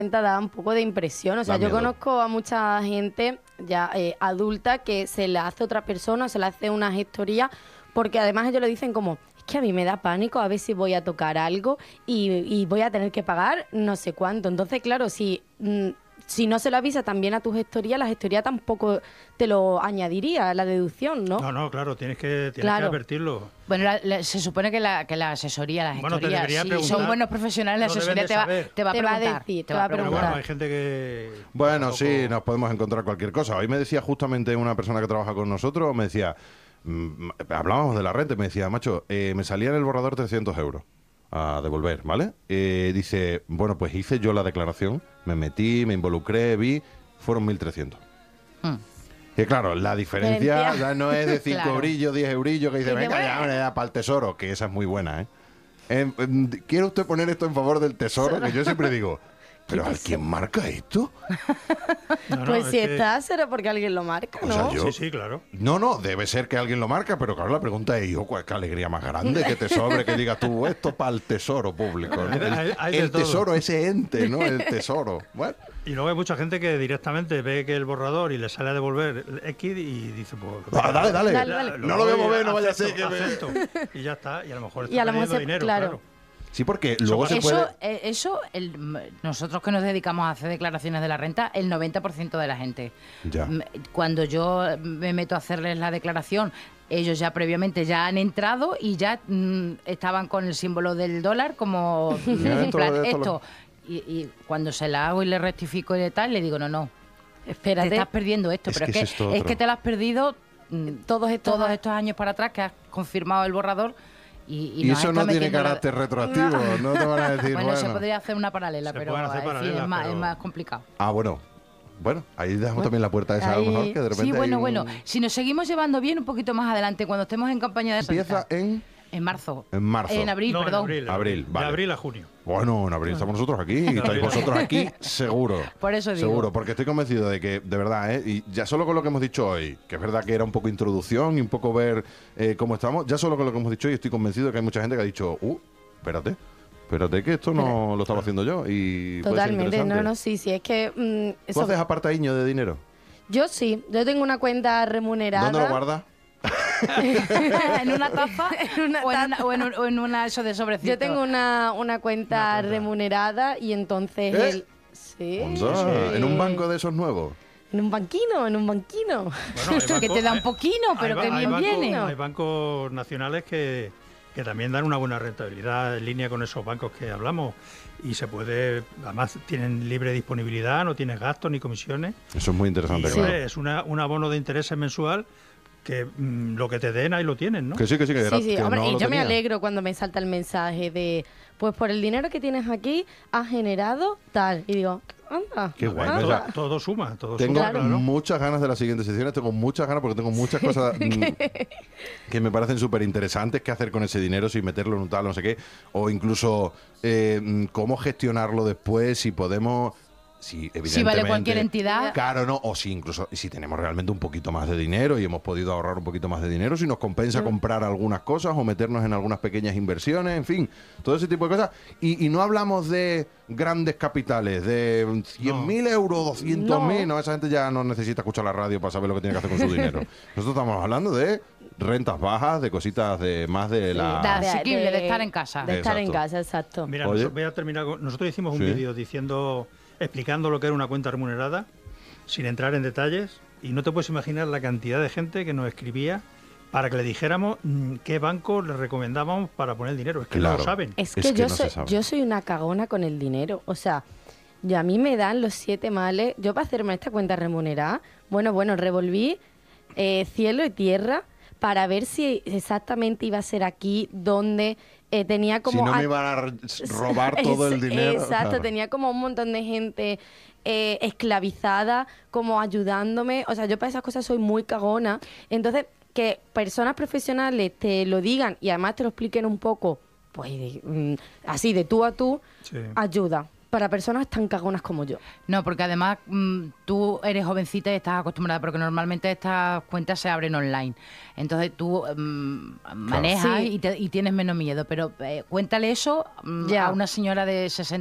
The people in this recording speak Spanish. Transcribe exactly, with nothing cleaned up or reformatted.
da un poco de impresión. O sea, yo conozco a mucha gente ya eh, adulta que se la hace otra persona, se la hace una gestoría, porque además ellos lo dicen como, es que a mí me da pánico a ver si voy a tocar algo y, y voy a tener que pagar no sé cuánto. Entonces, claro, si... Mm, si no se lo avisa también a tu gestoría, la gestoría tampoco te lo añadiría, la deducción, ¿no? No, no, claro, tienes que, tienes claro. que advertirlo. Bueno, la, la, se supone que la, que la asesoría, la gestoría, bueno, si son buenos profesionales, la asesoría te va, te va a preguntar. Te va a decir, te va a preguntar. Pero bueno, hay gente que... Bueno, tampoco... sí, nos podemos encontrar cualquier cosa. Hoy me decía justamente una persona que trabaja con nosotros, me decía, mmm, hablábamos de la renta, y me decía, macho, eh, me salía en el borrador trescientos euros. A devolver, ¿vale? Eh, dice, bueno, pues hice yo la declaración, me metí, me involucré, vi, fueron mil trescientos. Hmm. Y claro, la diferencia ya no es de cinco claro. eurillos, diez eurillos, que dice, venga, ya, me da para el tesoro, que esa es muy buena, ¿eh? Eh, eh ¿Quiere usted poner esto en favor del tesoro? Que yo siempre digo, ¿pero alguien marca esto? No, no, pues si que... está, será porque alguien lo marca, ¿no? O sea, yo... Sí, sí, claro. No, no, debe ser que alguien lo marca, pero claro, la pregunta es, hijo, ¿cuál es la alegría más grande que te sobre que digas tú esto para el tesoro público? ¿No? El, hay, hay el tesoro, ese ente, ¿no? El tesoro. Bueno. Y luego hay mucha gente que directamente ve que el borrador y le sale a devolver X y dice, pues... Ah, dale, dale, dale, dale. Lo no lo voy a mover, no vaya a ser que me... Y ya está, y a lo mejor está y a lo mejor se... dinero, claro. claro. Sí, porque luego eso, se puede... Eh, eso, el, nosotros que nos dedicamos a hacer declaraciones de la renta, el noventa por ciento de la gente. Ya. Cuando yo me meto a hacerles la declaración, ellos ya previamente ya han entrado y ya mm, estaban con el símbolo del dólar como... en plan, esto, esto. Y, y cuando se la hago y le rectifico y tal, le digo, no, no, espérate, te estás perdiendo esto. Es pero que es, que, es, es que te lo has perdido mm, todos, estos, todos estos años para atrás que has confirmado el borrador. Y, y, y eso no tiene carácter la... retroactivo, no. no te van a decir, bueno, bueno, se podría hacer una paralela, pero hacer paralela, fin, es, más, pero... es más complicado. Ah, bueno. Bueno, ahí dejamos bueno, también la puerta esa, ahí... a lo mejor, que de repente sí, bueno, un... bueno. Si nos seguimos llevando bien, un poquito más adelante, cuando estemos en campaña de Empieza en... En marzo. En marzo. En abril, no, perdón. En abril, abril, vale. De abril a junio. Bueno, en abril estamos nosotros aquí. Y estáis vosotros aquí, seguro. Por eso digo. Seguro, porque estoy convencido de que, de verdad, ¿eh? Y ya solo con lo que hemos dicho hoy, que es verdad que era un poco introducción y un poco ver eh, cómo estamos, ya solo con lo que hemos dicho hoy estoy convencido de que hay mucha gente que ha dicho, uh, espérate. Espérate que esto no lo estaba haciendo yo y totalmente, no, no, sí, sí, es que... Mm, eso... ¿Tú haces apartadillo de dinero? Yo sí, yo tengo una cuenta remunerada. ¿Dónde lo guardas? ¿En una taza? ¿En una o, en una, o, en un, o en una eso de sobrecito? Yo tengo una, una cuenta una remunerada y entonces ¿Eh? el... ¿Sí? Sí. ¿En un banco de esos nuevos? En un banquino, en un banquino. Bueno, banco, que te da un poquino, pero hay, que hay bien banco, viene. Hay bancos nacionales que, que también dan una buena rentabilidad en línea con esos bancos que hablamos. Y se puede, además tienen libre disponibilidad, no tienes gastos ni comisiones. Eso es muy interesante, y, claro. Sí, es una, un abono de intereses mensual que mmm, lo que te den ahí lo tienes, ¿no? Que sí, que sí, que, sí, sí. que Hombre, no y yo tenía. me alegro cuando me salta el mensaje de, pues por el dinero que tienes aquí, has generado tal. Y digo, anda. Qué guay. Todo, O sea, todo suma, todo tengo suma. Tengo muchas ganas de las siguientes sesiones, tengo muchas ganas porque tengo muchas cosas que me parecen súper interesantes que hacer con ese dinero, si meterlo en un tal, no sé qué, o incluso eh, cómo gestionarlo después, si podemos... Sí, evidentemente, si vale cualquier entidad. Claro, no, o si incluso si tenemos realmente un poquito más de dinero y hemos podido ahorrar un poquito más de dinero, si nos compensa mm. comprar algunas cosas o meternos en algunas pequeñas inversiones, en fin, todo ese tipo de cosas. Y, y no hablamos de grandes capitales, de cien mil no. euros, doscientos mil, no. no, esa gente ya no necesita escuchar la radio para saber lo que tiene que hacer con su dinero. Nosotros estamos hablando de rentas bajas, de cositas de más de la... De asequible, de, de estar en casa. De estar exacto. en casa, exacto. Mira, nosotros, voy a terminar con, nosotros hicimos un ¿Sí? vídeo diciendo... explicando lo que era una cuenta remunerada, sin entrar en detalles, y no te puedes imaginar la cantidad de gente que nos escribía para que le dijéramos mmm, qué banco le recomendábamos para poner el dinero. Es que claro. no lo saben. Es que, es que yo, no soy, yo soy una cagona con el dinero. O sea, yo a mí me dan los siete males. Yo para hacerme esta cuenta remunerada, bueno, bueno, revolví eh, cielo y tierra para ver si exactamente iba a ser aquí donde... Eh, tenía como... Si no me iban a robar todo el dinero. Exacto, claro. Tenía como un montón de gente eh, esclavizada, como ayudándome. O sea, yo para esas cosas soy muy cagona. Entonces, que personas profesionales te lo digan y además te lo expliquen un poco, pues de, así de tú a tú, sí. ayuda. Para personas tan cagonas como yo. No, porque además mmm, tú eres jovencita y estás acostumbrada, porque normalmente estas cuentas se abren online. Entonces tú mmm, manejas sí. y, te, y tienes menos miedo. Pero eh, cuéntale eso mmm, a una señora de sesenta